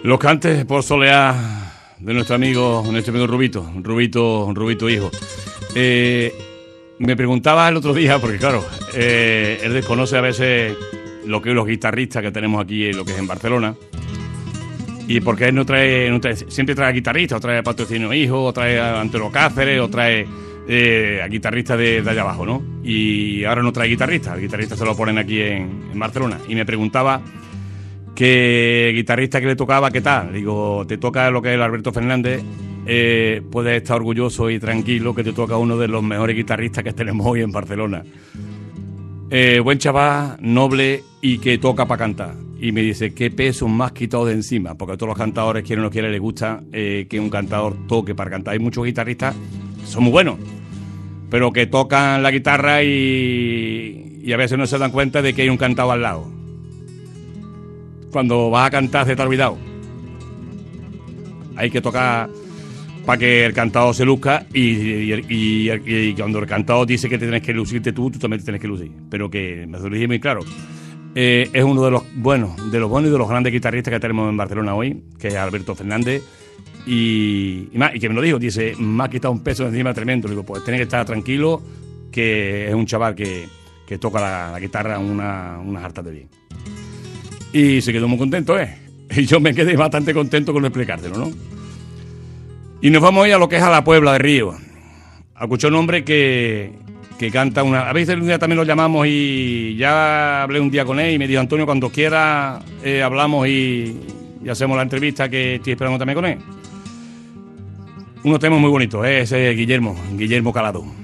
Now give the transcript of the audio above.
Los cantes por soleá de nuestro amigo Rubito hijo. Me preguntaba el otro día, porque claro, él desconoce a veces lo que es los guitarristas que tenemos aquí, lo que es en Barcelona. Y porque él no trae, siempre trae guitarristas, o trae Patrocinio Hijo, o trae a Antonio Cáceres, o trae a guitarristas de allá abajo, ¿no? Y ahora no trae guitarristas, el guitarrista se lo ponen aquí en Barcelona. Y me preguntaba qué guitarrista que le tocaba, qué tal. Digo, te toca lo que es el Alberto Fernández, puedes estar orgulloso y tranquilo que te toca uno de los mejores guitarristas que tenemos hoy en Barcelona. Buen chaval, noble y que toca para cantar. Y me dice, ¿qué peso más quitado de encima? Porque a todos los cantadores, quieren o no quieren, les gusta que un cantador toque para cantar. Hay muchos guitarristas que son muy buenos, pero que tocan la guitarra y a veces no se dan cuenta de que hay un cantado al lado. Cuando vas a cantar se te ha olvidado. Hay que tocar para que el cantado se luzca y cuando el cantado dice que te tienes que lucirte tú también te tienes que lucir. Pero que me lo dije muy claro. Es uno de los buenos y de los grandes guitarristas que tenemos en Barcelona hoy, que es Alberto Fernández. Y que me lo dijo, dice, me ha quitado un peso de encima tremendo. Digo, pues tenés que estar tranquilo, que es un chaval que toca la guitarra unas hartas de bien. Y se quedó muy contento, Y yo me quedé bastante contento con explicártelo, ¿no? Y nos vamos hoy a lo que es a la Puebla de Río. Escuché un hombre que canta una... A veces un día también lo llamamos y ya hablé un día con él y me dijo, Antonio, cuando quiera hablamos y hacemos la entrevista que estoy esperando también con él. Unos temas muy bonitos, ese Guillermo Calado.